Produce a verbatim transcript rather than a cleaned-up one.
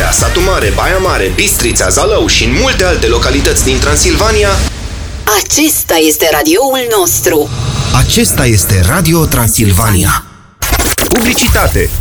Vâlcea, Satu Mare, Baia Mare, Bistrița, Zalău și în multe alte localități din Transilvania. Acesta este radioul nostru. Acesta este Radio Transilvania. Publicitate.